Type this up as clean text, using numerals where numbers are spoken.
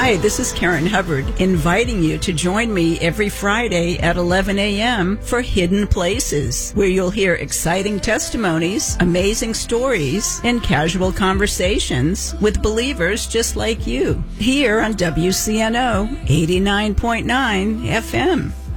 Hi, this is Karen Hubbard, inviting you to join me every Friday at 11 a.m. for Hidden Places, where you'll hear exciting testimonies, amazing stories, and casual conversations with believers just like you, here on WCNO 89.9 FM.